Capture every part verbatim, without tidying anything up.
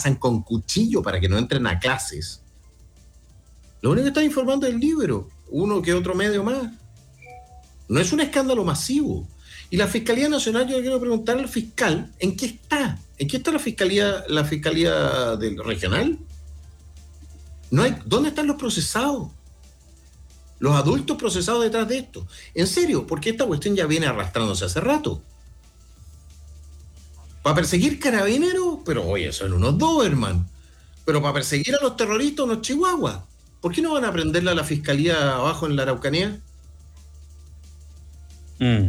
amenazan con cuchillo para que no entren a clases. Lo único que están informando es el libro, uno que otro medio más. No es un escándalo masivo. Y la Fiscalía Nacional, yo le quiero preguntar al fiscal, ¿en qué está? ¿En qué está la Fiscalía, la Fiscalía del Regional? No hay, ¿dónde están los procesados? Los adultos procesados detrás de esto. En serio, porque esta cuestión ya viene arrastrándose hace rato. Para perseguir carabineros, pero oye, son unos dos, hermano. Pero para perseguir a los terroristas, unos chihuahuas. ¿Por qué no van a prenderle a la Fiscalía abajo en la Araucanía? Mm.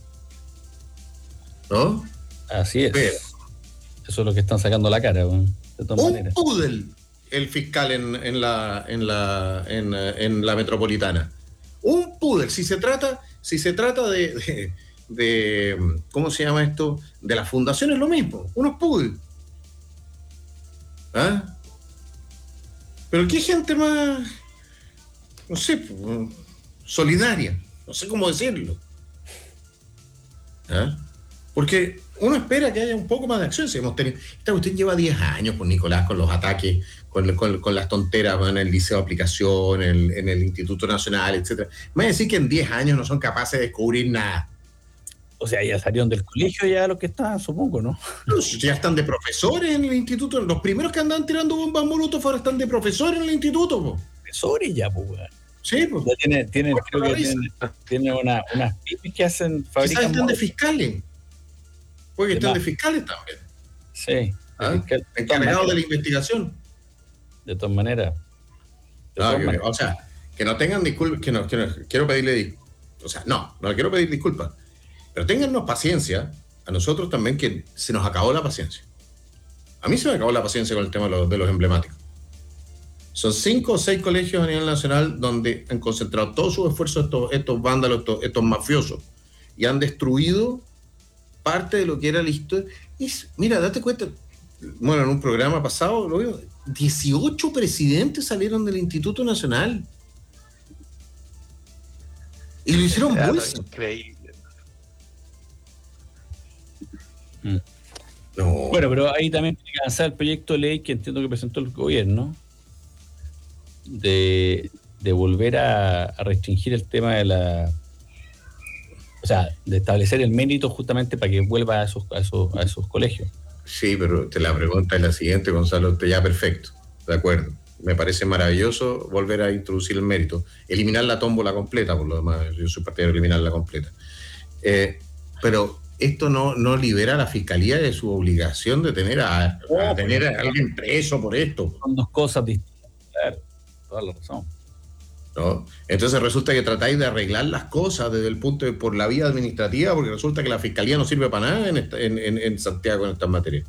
¿No? Así es. Pero, eso es lo que están sacando la cara, de todas un maneras. pudel el fiscal en, en, la, en, la, en, en la metropolitana. Un pudel. Si se trata, si se trata de, de, de, ¿cómo se llama esto? De la fundación es lo mismo. Unos pudel. ¿Ah? Pero qué gente más, no sé, solidaria. No sé cómo decirlo. ¿Ah? Porque uno espera que haya un poco más de acción. Si hemos tenido, esta cuestión lleva diez años con Nicolás, con los ataques, con, con, con las tonteras en el Liceo de Aplicación, en el, en el Instituto Nacional, etcétera. Me va a decir que en diez años no son capaces de descubrir nada. O sea, ya salieron del colegio ya los que estaban, supongo, ¿no? Ya están de profesores en el instituto. Los primeros que andaban tirando bombas molotov ahora están de profesores en el instituto, po. Profesores ya, pues, weón. Sí, pues. Ya tienen, tienen, creo que tienen, tienen una, unas pymes que hacen, fabrican. Quizás están de fiscales. Puede que estén de fiscales también. Sí. ¿Ah? Fiscal, encargados de la investigación. De todas maneras. De no, todas que, maneras. O sea, que no tengan disculpas, que no, que no, quiero pedirle disculpas. O sea, no, no le quiero pedir disculpas. Pero téngannos paciencia, a nosotros también, que se nos acabó la paciencia. A mí se me acabó la paciencia con el tema de los, de los emblemáticos. Son cinco o seis colegios a nivel nacional donde han concentrado todos sus esfuerzos estos, estos vándalos, estos, estos mafiosos, y han destruido parte de lo que era la historia. Y mira, date cuenta, bueno, en un programa pasado, lo veo, dieciocho presidentes salieron del Instituto Nacional. Y lo hicieron bolsa. Increíble. No. Bueno, pero ahí también tiene que avanzar el proyecto de ley que entiendo que presentó el gobierno de, de volver a, a restringir el tema de la, o sea, de establecer el mérito justamente para que vuelva a esos, a esos, a esos colegios. Sí, pero te la pregunta es la siguiente, Gonzalo, ya perfecto, de acuerdo. Me parece maravilloso volver a introducir el mérito, eliminar la tómbola completa, por lo demás, yo soy partidario de eliminarla completa. Eh, pero esto no, no libera a la Fiscalía de su obligación de tener a, a tener a alguien preso por esto. Son dos cosas distintas, claro, toda la razón. ¿No? Entonces resulta que tratáis de arreglar las cosas desde el punto de, por la vía administrativa, porque resulta que la Fiscalía no sirve para nada en, esta, en, en, en Santiago en estas materias.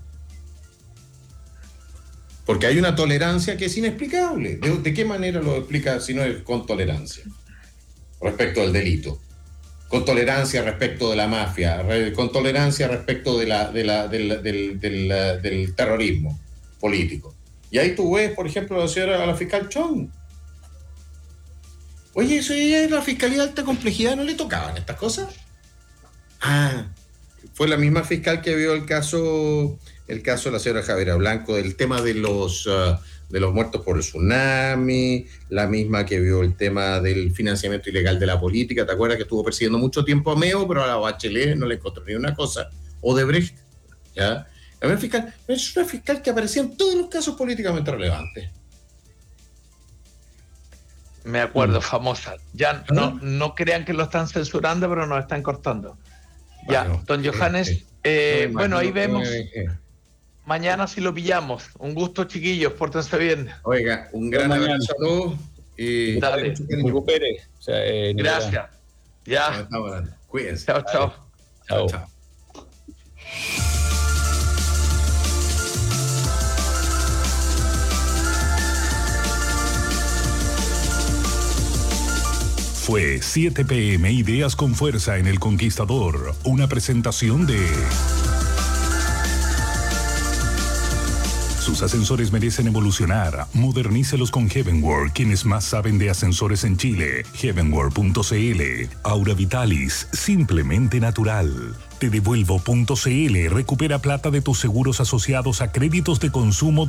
Porque hay una tolerancia que es inexplicable. ¿De, de qué manera lo explica si no es con tolerancia? Respecto al delito. Con tolerancia respecto de la mafia, re, con tolerancia respecto de la, de la, de la, del, del, del, del terrorismo político. Y ahí tú ves, por ejemplo, a la señora, a la fiscal Chong. Oye, eso es la Fiscalía de Alta Complejidad, ¿no le tocaban estas cosas? Ah, fue la misma fiscal que vio el caso, el caso de la señora Javiera Blanco, del tema de los... Uh, de los muertos por el tsunami, la misma que vio el tema del financiamiento ilegal de la política. ¿Te acuerdas que estuvo persiguiendo mucho tiempo a Meo, pero a la Bachelet no le encontró ni una cosa? Odebrecht, ¿ya? La misma fiscal, es una fiscal que aparecía en todos los casos políticamente relevantes. Me acuerdo, famosa. Ya ¿Ah? no, no crean que lo están censurando, pero nos están cortando. Ya, bueno, don Johannes, eh, eh, no bueno, ahí vemos... Eh, Mañana si lo pillamos. Un gusto, chiquillos. Pórtense bien. Oiga, un gran abrazo a todos. Y dale. Recupere. O sea, eh, gracias. Ya. Cuídense. Chao, chao. Chao. Chao. Fue siete pe eme Ideas con Fuerza en El Conquistador. Una presentación de... Sus ascensores merecen evolucionar. Modernícelos con Heavenworld, quienes más saben de ascensores en Chile. heavenworld punto c l. Aura Vitalis, simplemente natural. Te devuelvo punto c l. Recupera plata de tus seguros asociados a créditos de consumo